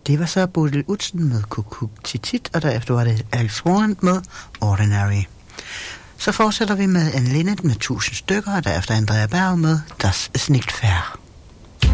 Det var så Bodil Udsen med Kukuk Titit, og derefter var det Alex Warren med Ordinary. Så fortsætter vi med en Linnet med 1000 stykker, og derefter Andrea Berg med Das ist nicht fair.